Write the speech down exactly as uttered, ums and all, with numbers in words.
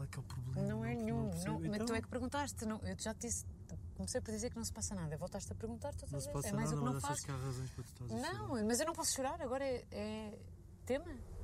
que é o problema? Não é Não- nenhum. não percebo. Não, mas Então- tu é que perguntaste. Não, eu já te disse. Comecei por dizer que não se passa nada. Voltaste a perguntar todas Não as se vezes. passa É mais nada, o que mas não achas faço. que há razões para tu estás a chorar? Não, mas eu não posso chorar. Agora é, é tema.